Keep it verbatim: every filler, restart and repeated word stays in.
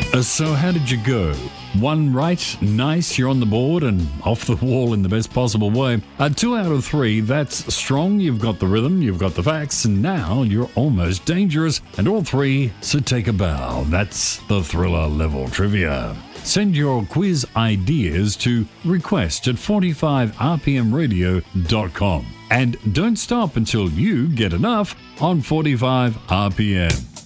Uh, so how did you go? One right, nice, you're on the board and off the wall in the best possible way. Uh, two out of three, that's strong, you've got the rhythm, you've got the facts, and now you're almost dangerous. And all three, so take a bow. That's the Thriller level trivia. Send your quiz ideas to request at forty-five r p m radio dot com. And don't stop until you get enough on forty-five R P M.